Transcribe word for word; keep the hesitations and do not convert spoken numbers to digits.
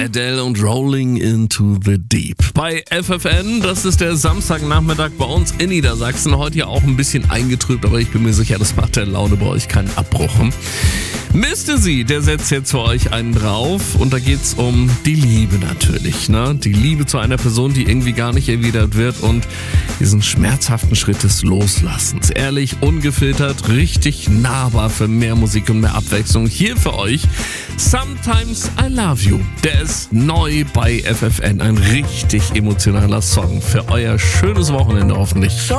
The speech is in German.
Adele und Rolling into the Deep. Bei F F N, das ist der Samstagnachmittag bei uns in Niedersachsen. Heute ja auch ein bisschen eingetrübt, aber ich bin mir sicher, das macht der Laune bei euch keinen Abbruch. Mister Sie, der setzt jetzt für euch einen drauf und da geht's um die Liebe natürlich, ne? Die Liebe zu einer Person, die irgendwie gar nicht erwidert wird und diesen schmerzhaften Schritt des Loslassens. Ehrlich, ungefiltert, richtig nahbar für mehr Musik und mehr Abwechslung. Hier für euch Sometimes I Love You. Der ist neu bei F F N. Ein richtig emotionaler Song für euer schönes Wochenende hoffentlich.